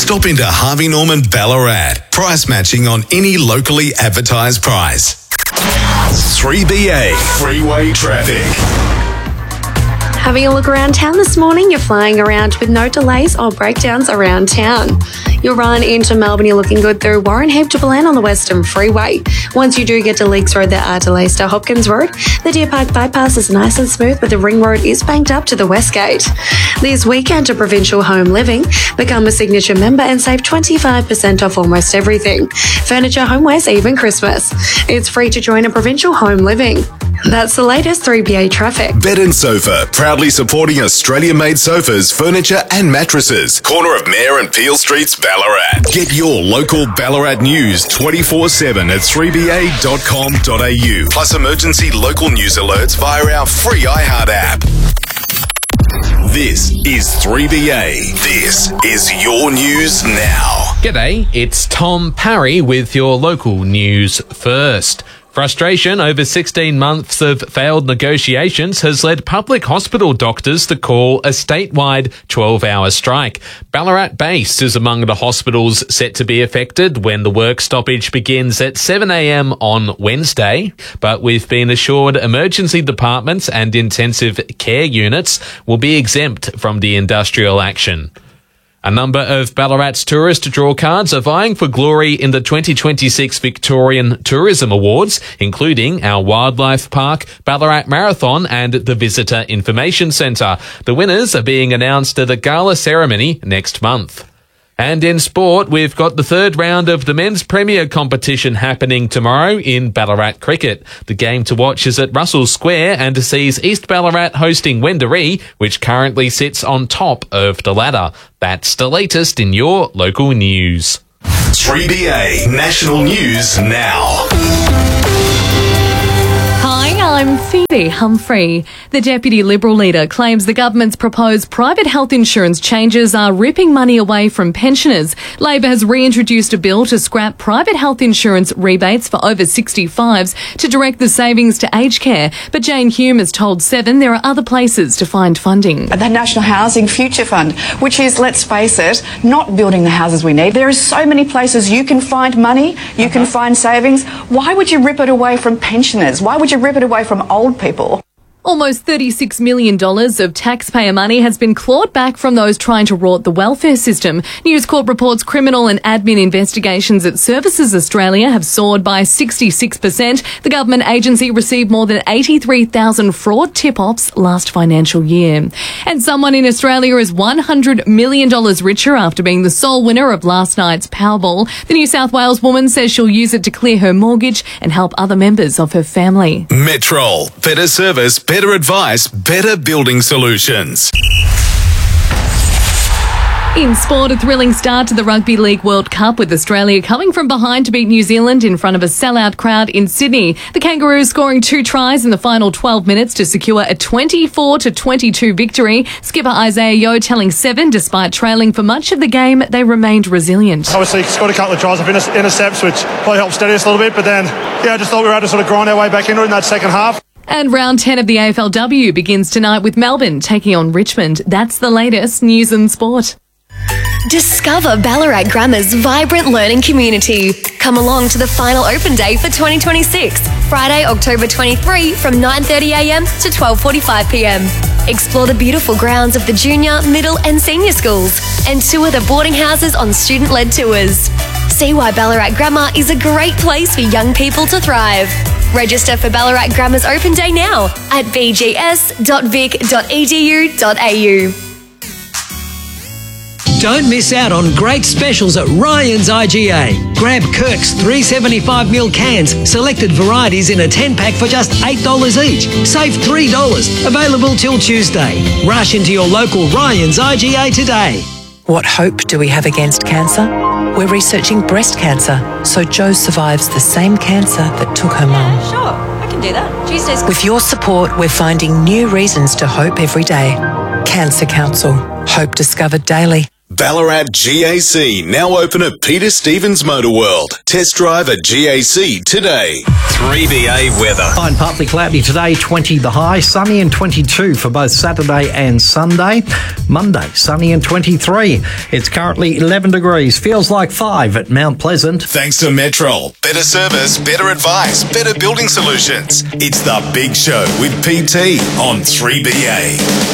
Stop into Harvey Norman Ballarat. Price matching on any locally advertised price. 3BA Freeway Traffic. Having a look around town this morning, you're flying around with no delays or breakdowns around town. You'll run into Melbourne, you're looking good through Warren Heap to Belen on the Western Freeway. Once you do get to Leakes Road, there are delays to Hopkins Road. The Deer Park bypass is nice and smooth, but the Ring Road is banked up to the West Gate. This weekend to Provincial Home Living, become a signature member and save 25% off almost everything. Furniture, homewares, even Christmas. It's free to join a Provincial Home Living. That's the latest 3BA traffic. Bed and Sofa, proudly supporting Australia-made sofas, furniture and mattresses. Corner of Mayor and Peel Streets, Ballarat. Get your local Ballarat news 24/7 at 3ba.com.au. Plus emergency local news alerts via our free iHeart app. This is 3BA. This is your news now. G'day, it's Tom Parry with your local news first. Frustration over 16 months of failed negotiations has led public hospital doctors to call a statewide 12-hour strike. Ballarat-based is among the hospitals set to be affected when the work stoppage begins at 7 a.m. on Wednesday. But we've been assured emergency departments and intensive care units will be exempt from the industrial action. A number of Ballarat's tourist draw cards are vying for glory in the 2026 Victorian Tourism Awards, including our Wildlife Park, Ballarat Marathon and the Visitor Information Centre. The winners are being announced at a gala ceremony next month. And in sport, we've got the third round of the Men's Premier competition happening tomorrow in Ballarat Cricket. The game to watch is at Russell Square and sees East Ballarat hosting Wendouree, which currently sits on top of the ladder. That's the latest in your local news. 3BA National News Now. Hi, I'm Phoebe Humphrey. The Deputy Liberal leader claims the government's proposed private health insurance changes are ripping money away from pensioners. Labor has reintroduced a bill to scrap private health insurance rebates for over 65s to direct the savings to aged care. But Jane Hume has told Seven there are other places to find funding. The National Housing Future Fund, which is, let's face it, not building the houses we need. There are so many places you can find money, you can find savings. Why would you rip it away from pensioners? Why would you rip it away from old people? Almost $36 million of taxpayer money has been clawed back from those trying to rort the welfare system. News Corp reports criminal and admin investigations at Services Australia have soared by 66%. The government agency received more than 83,000 fraud tip-offs last financial year. And someone in Australia is $100 million richer after being the sole winner of last night's Powerball. The New South Wales woman says she'll use it to clear her mortgage and help other members of her family. Metrol. Better service, better advice, better building solutions. In sport, a thrilling start to the Rugby League World Cup with Australia coming from behind to beat New Zealand in front of a sellout crowd in Sydney. The Kangaroos scoring 2 tries in the final 12 minutes to secure a 24-22 victory. Skipper Isaiah Yeo telling Seven, despite trailing for much of the game, they remained resilient. Obviously, scored a couple of tries of intercepts, which probably helped steady us a little bit, but then, I just thought we were able to sort of grind our way back into it in that second half. And round 10 of the AFLW begins tonight with Melbourne taking on Richmond. That's the latest news and sport. Discover Ballarat Grammar's vibrant learning community. Come along to the final open day for 2026, Friday, October 23 from 9:30am to 12:45pm. Explore the beautiful grounds of the junior, middle and senior schools and tour the boarding houses on student-led tours. See why Ballarat Grammar is a great place for young people to thrive. Register for Ballarat Grammar's open day now at bgs.vic.edu.au. Don't miss out on great specials at Ryan's IGA. Grab Kirk's 375ml cans, selected varieties in a 10-pack for just $8 each. Save $3. Available till Tuesday. Rush into your local Ryan's IGA today. What hope do we have against cancer? We're researching breast cancer, so Jo survives the same cancer that took her mum. Sure, I can do that. Tuesdays. With your support, we're finding new reasons to hope every day. Cancer Council. Hope discovered daily. Ballarat GAC now open at Peter Stevens Motor World. Test drive a GAC today. 3BA weather. Fine, partly cloudy today, 20 the high, sunny and 22 for both Saturday and Sunday. Monday, sunny and 23. It's currently 11 degrees, feels like 5 at Mount Pleasant. Thanks to Metrol. Better service, better advice, better building solutions. It's The Big Show with PT on 3BA.